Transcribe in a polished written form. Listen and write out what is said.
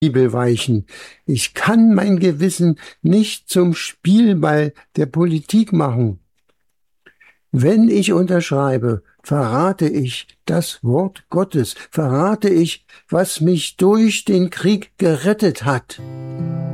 Bibel weichen. Ich kann mein Gewissen nicht zum Spielball der Politik machen. Wenn ich unterschreibe, verrate ich das Wort Gottes, verrate ich, was mich durch den Krieg gerettet hat.